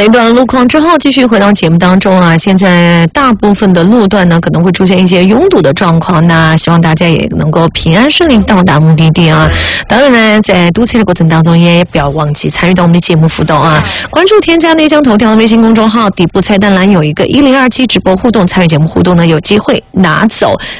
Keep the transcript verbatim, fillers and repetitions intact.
一段路况之后，继续回到节目当中啊。现在大部分的路段呢，可能会出现一些拥堵的状况，那希望大家也能够平安顺利到达目的地啊。当然呢，在堵车的过程当中，也不要忘记参与到我们的节目互动啊。关注添加内江头条的微信公众号，底部菜单栏有一个一零二七直播互动，参与节目互动呢，有机会拿走